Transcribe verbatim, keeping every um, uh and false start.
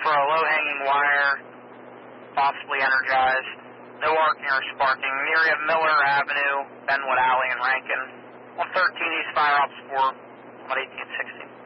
for a low-hanging wire, possibly energized. No arcing or sparking. Near Miller Avenue, Benwood Alley, and Rankin. one thirteen East Fire Ops four, about eighteen sixty.